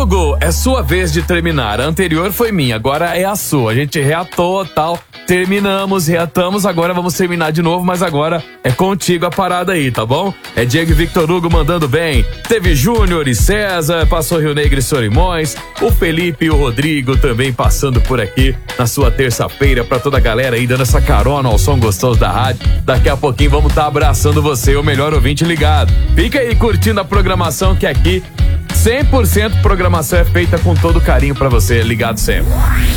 Hugo, é sua vez de terminar. A anterior foi minha, agora é a sua. A gente reatou, tal, terminamos, reatamos, agora vamos terminar de novo, mas agora é contigo a parada aí, tá bom? É Diego e Victor Hugo mandando bem. Teve Júnior e César, passou Rio Negro e Solimões, o Felipe e o Rodrigo também passando por aqui na sua terça-feira, pra toda a galera aí dando essa carona ao som gostoso da rádio. Daqui a pouquinho vamos estar abraçando você, o melhor ouvinte ligado. Fica aí curtindo a programação que aqui 100% programação é feita com todo carinho pra você, ligado sempre.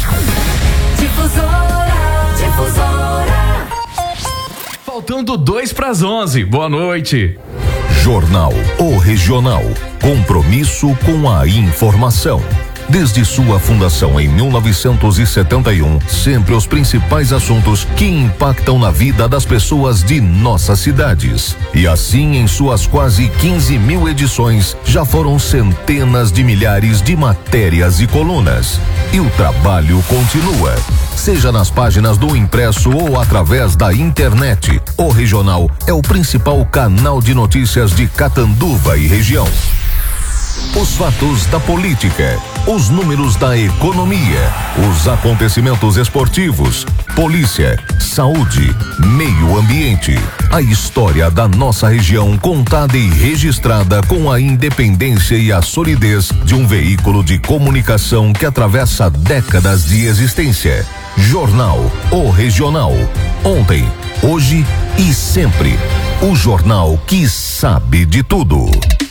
Difusora. Faltando 2:11, boa noite. Jornal O Regional, compromisso com a informação. Desde sua fundação em 1971, sempre os principais assuntos que impactam na vida das pessoas de nossas cidades. E assim, em suas quase 15 mil edições, já foram centenas de milhares de matérias e colunas. E o trabalho continua. Seja nas páginas do impresso ou através da internet, o Regional é o principal canal de notícias de Catanduva e região. Os fatos da política, os números da economia, os acontecimentos esportivos, polícia, saúde, meio ambiente. A história da nossa região contada e registrada com a independência e a solidez de um veículo de comunicação que atravessa décadas de existência. Jornal O Regional. Ontem, hoje e sempre. O jornal que sabe de tudo.